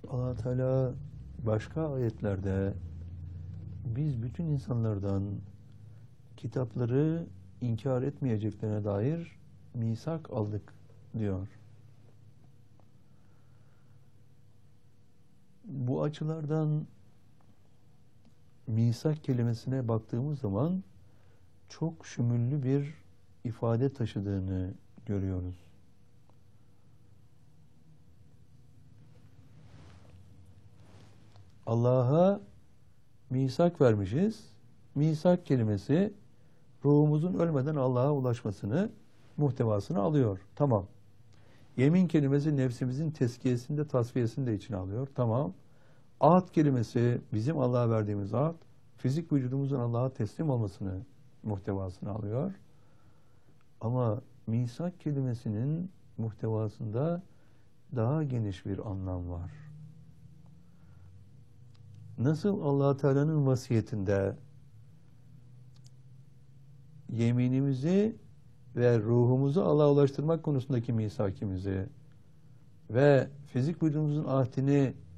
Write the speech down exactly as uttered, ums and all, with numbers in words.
Allah Teala başka ayetlerde biz bütün insanlardan kitapları inkar etmeyeceklerine dair misak aldık diyor. Bu açılardan misak kelimesine baktığımız zaman çok şümüllü bir ifade taşıdığını görüyoruz. Allah'a misak vermişiz. Misak kelimesi ruhumuzun ölmeden Allah'a ulaşmasını, muhtevasını alıyor. Tamam. Yemin kelimesi nefsimizin tezkiyesinde, tasfiyesini de içine alıyor. Tamam. Ahd kelimesi bizim Allah'a verdiğimiz ahd, fizik vücudumuzun Allah'a teslim olmasını, muhtevasını alıyor. Ama misak kelimesinin muhtevasında daha geniş bir anlam var. Nasıl Allah Teala'nın vasiyetinde yeminimizi ve ruhumuzu Allah'a ulaştırmak konusundaki misakimizi ve fizik vücudumuzun ahdini